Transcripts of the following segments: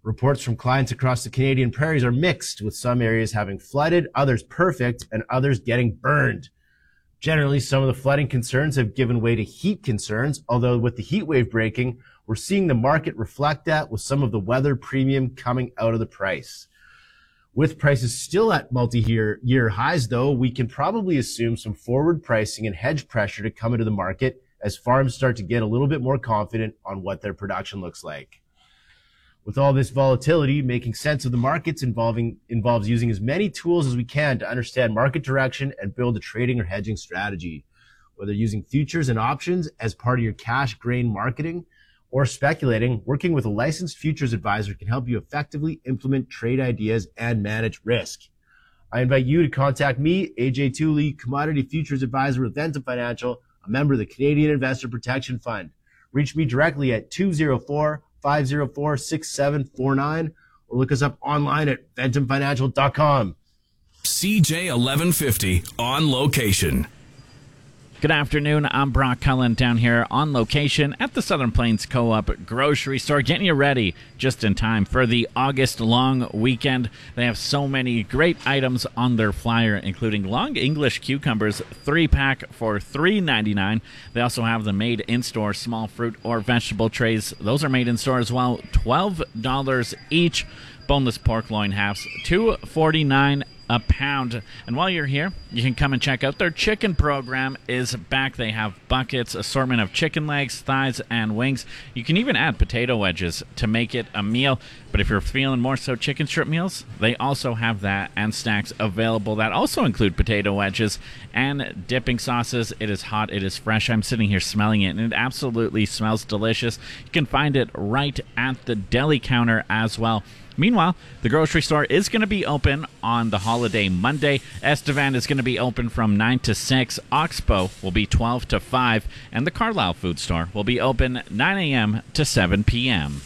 Reports from clients across the Canadian prairies are mixed, with some areas having flooded, others perfect, and others getting burned. Generally, some of the flooding concerns have given way to heat concerns, although with the heat wave breaking, we're seeing the market reflect that with some of the weather premium coming out of the price. With prices still at multi-year highs, though, we can probably assume some forward pricing and hedge pressure to come into the market as farms start to get a little bit more confident on what their production looks like. With all this volatility, making sense of the markets involves using as many tools as we can to understand market direction and build a trading or hedging strategy. Whether using futures and options as part of your cash grain marketing or speculating, working with a licensed futures advisor can help you effectively implement trade ideas and manage risk. I invite you to contact me, AJ Tooley, Commodity Futures Advisor with Ventum Financial, a member of the Canadian Investor Protection Fund. Reach me directly at 204-504-6749 or look us up online at ventumfinancial.com. CJ 1150 on location. Good afternoon. I'm Brock Cullen down here on location at the Southern Plains Co-op grocery store, getting you ready just in time for the August long weekend. They have so many great items on their flyer, including long English cucumbers, 3-pack for $3.99. They also have the made in-store small fruit or vegetable trays. Those are made in store as well, $12 each. Boneless pork loin halves, $2.49 a pound. And while you're here, you can come and check out their chicken program is back. They have buckets, assortment of chicken legs, thighs, and wings. You can even add potato wedges to make it a meal. But if you're feeling more so chicken strip meals, they also have that and snacks available that also include potato wedges and dipping sauces. It is hot. It is fresh. I'm sitting here smelling it, and it absolutely smells delicious. You can find it right at the deli counter as well. Meanwhile, the grocery store is going to be open on the holiday Monday. Estevan is going to be open from 9 to 6. Oxbow will be 12 to 5. And the Carlisle Food Store will be open 9 a.m. to 7 p.m.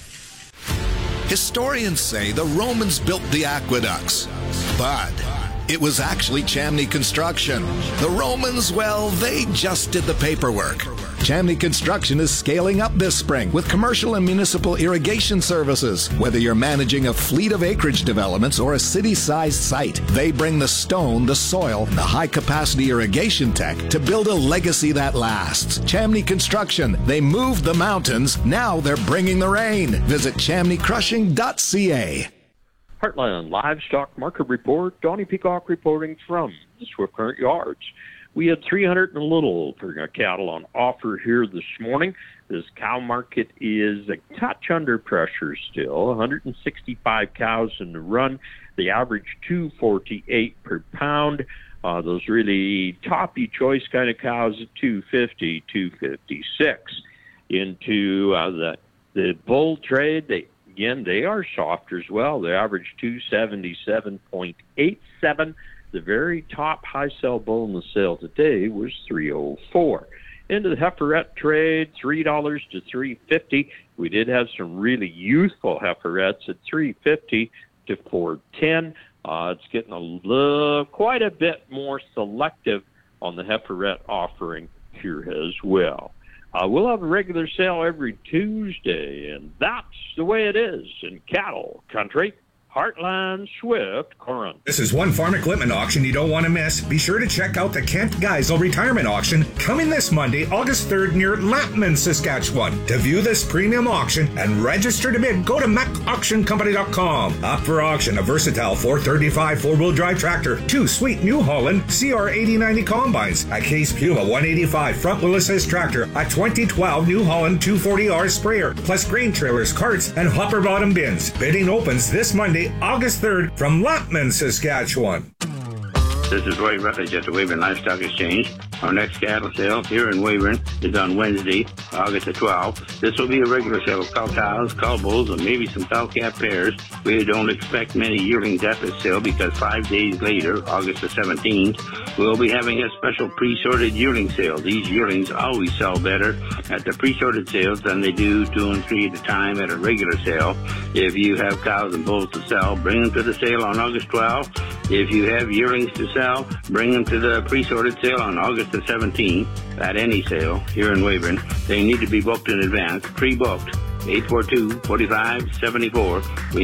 Historians say the Romans built the aqueducts, but it was actually Chamney Construction. The Romans, well, they just did the paperwork. Chamney Construction is scaling up this spring with commercial and municipal irrigation services. Whether you're managing a fleet of acreage developments or a city-sized site, they bring the stone, the soil, and the high-capacity irrigation tech to build a legacy that lasts. Chamney Construction. They moved the mountains. Now they're bringing the rain. Visit chamneycrushing.ca. Heartland Livestock Market Report. Donnie Peacock reporting from the Swift Current Yards. We had 300 and a little for cattle on offer here this morning. This cow market is a touch under pressure still. 165 cows in the run. The average $2.48 per pound. Those really toppy choice kind of cows at $2.50, $2.56. Into the bull trade, they are softer as well. They average 277.87. The very top high sell bull in the sale today was $304. Into the heiferette trade, $3 to $3.50. We did have some really youthful heiferettes at $3.50 to $4.10. It's getting quite a bit more selective on the heiferette offering here as well. We'll have a regular sale every Tuesday, and that's the way it is in cattle country. Heartland Swift Current. This is one farm equipment auction you don't want to miss. Be sure to check out the Kent Geisel Retirement Auction coming this Monday, August 3rd near Lampman, Saskatchewan. To view this premium auction and register to bid, go to macauctioncompany.com. Up for auction, a versatile 435 four-wheel drive tractor, 2 sweet New Holland CR8090 combines, a Case Puma 185 front-wheel assist tractor, a 2012 New Holland 240R sprayer, plus grain trailers, carts, and hopper bottom bins. Bidding opens this Monday, August 3rd from Lampman, Saskatchewan. This is Wade Rutledge at the Weyburn Livestock Exchange. Our next cattle sale here in Weyburn is on Wednesday, August the 12th. This will be a regular sale of cow cows, cow bulls, and maybe some cow-calf pairs. We don't expect many yearlings at this sale because 5 days later, August the 17th, we'll be having a special pre-sorted yearling sale. These yearlings always sell better at the pre-sorted sales than they do 2 and 3 at a time at a regular sale. If you have cows and bulls to sell, bring them to the sale on August 12th. If you have yearlings to sell, bring them to the pre-sorted sale on August the 17th at any sale here in Weyburn. They need to be booked in advance, pre-booked, 842-4574.